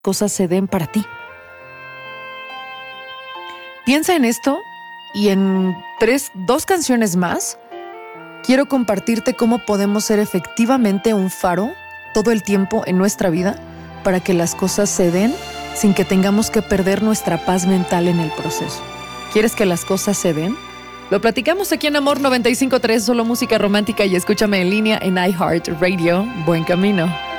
cosas se den para ti. Piensa en esto y en 2 canciones más quiero compartirte cómo podemos ser efectivamente un faro todo el tiempo en nuestra vida para que las cosas se den sin que tengamos que perder nuestra paz mental en el proceso. ¿Quieres que las cosas se den? Lo platicamos aquí en Amor 95.3, solo música romántica, y escúchame en línea en iHeartRadio. Buen camino.